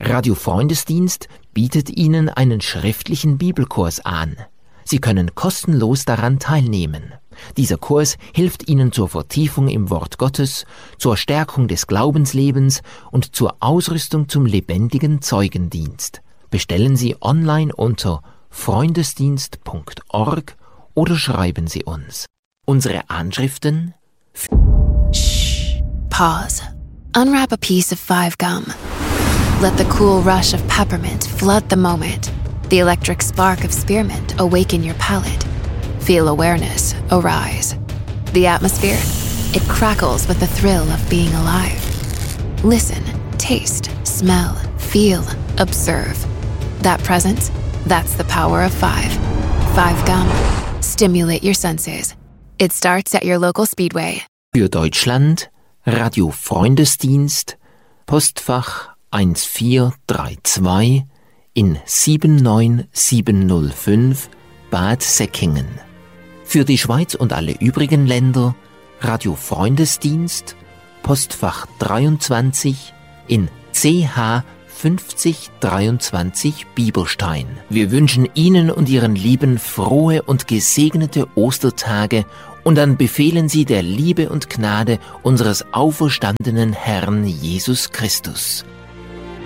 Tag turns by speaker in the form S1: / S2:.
S1: Radio Freundesdienst bietet Ihnen einen schriftlichen Bibelkurs an. Sie können kostenlos daran teilnehmen. Dieser Kurs hilft Ihnen zur Vertiefung im Wort Gottes, zur Stärkung des Glaubenslebens und zur Ausrüstung zum lebendigen Zeugendienst. Bestellen Sie online unter freundesdienst.org oder schreiben Sie uns. Unsere Anschriften.
S2: Shh. Pause. Unwrap a piece of 5-gum. Let the cool rush of peppermint flood the moment. The electric spark of spearmint awaken your palate. Feel awareness arise. The atmosphere, it crackles with the thrill of being alive. Listen, taste, smell, feel, observe. That presence, that's the power of 5. 5-gum. Stimulate your senses. It starts at your local Speedway.
S1: Für Deutschland Radio Freundesdienst, Postfach 1432 in 79705 Bad Säckingen. Für die Schweiz und alle übrigen Länder Radio Freundesdienst, Postfach 23 in CH 5023 Bieberstein. Wir wünschen Ihnen und Ihren Lieben frohe und gesegnete Ostertage und dann befehlen Sie der Liebe und Gnade unseres auferstandenen Herrn Jesus Christus.